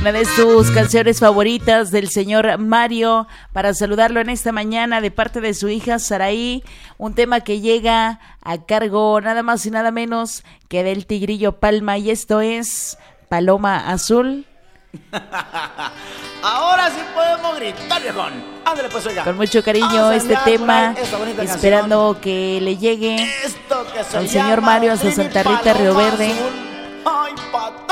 Una de sus canciones favoritas del señor Mario, para saludarlo en esta mañana de parte de su hija Saraí. Un tema que llega a cargo nada más y nada menos que del Tigrillo Palma, y esto es Paloma Azul. Ahora sí podemos gritar, viejón. Ándale, pues, oiga. Con mucho cariño este tema, esperando que le llegue al señor Mario hasta Santa Rita, Río Verde. Ay,